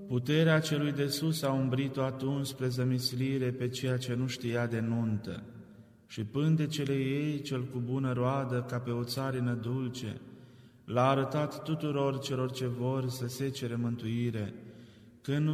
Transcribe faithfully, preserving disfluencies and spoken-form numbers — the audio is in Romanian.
Puterea celui de sus a umbrit-o atunci spre zămislire pe ceea ce nu știa de nuntă, și pântecele ei, cel cu bună roadă, ca pe o țarină dulce, l-a arătat tuturor celor ce vor să se cere mântuire, când